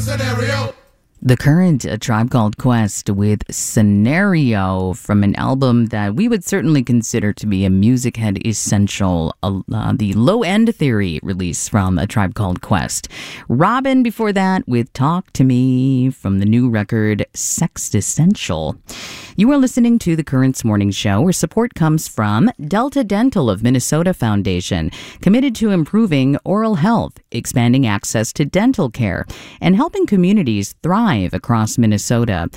The Current, A Tribe Called Quest with Scenario from an album that we would certainly consider to be a music head essential, the Low End Theory release from A Tribe Called Quest. Robin before that with Talk to Me from the new record Sex Essential. You are listening to The Current's Morning Show, where support comes from Delta Dental of Minnesota Foundation, committed to improving oral health, expanding access to dental care, and helping communities thrive across Minnesota.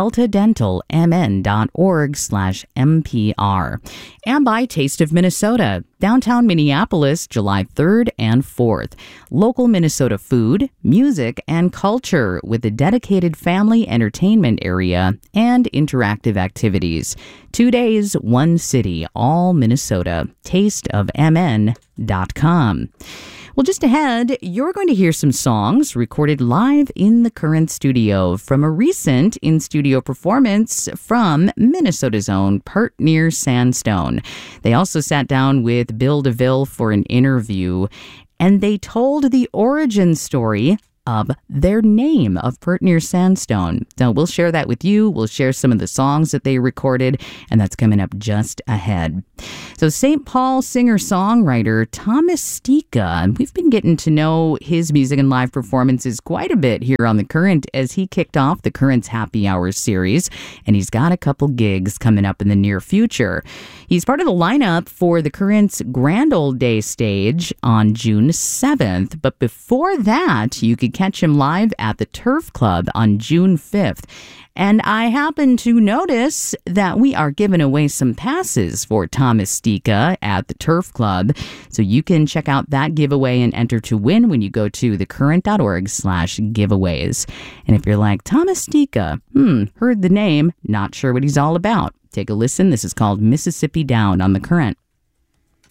DeltaDentalMN.org/MPR. And by Taste of Minnesota, downtown Minneapolis, July 3rd and 4th. Local Minnesota food, music, and culture with a dedicated family entertainment area and interactive activities. 2 days, one city, all Minnesota. TasteofMN.com. Well, just ahead, you're going to hear some songs recorded live in the Current studio from a recent in-studio performance from Minnesota's own Pert Near Sandstone. They also sat down with Bill DeVille for an interview, and they told the origin story of their name of Pert Near Sandstone. So we'll share that with you. We'll share some of the songs that they recorded, and that's coming up just ahead. So St. Paul singer-songwriter Thomas Stika, we've been getting to know his music and live performances quite a bit here on The Current as he kicked off The Current's Happy Hour series, and he's got a couple gigs coming up in the near future. He's part of the lineup for The Current's Grand Old Day stage on June 7th, but before that, you could catch him live at the Turf Club on June 5th. And I happen to notice that we are giving away some passes for Thomas Stika at the Turf Club. So you can check out that giveaway and enter to win when you go to thecurrent.org/giveaways. And if you're like, Thomas Stika, heard the name, not sure what he's all about, take a listen. This is called Mississippi Down on The Current.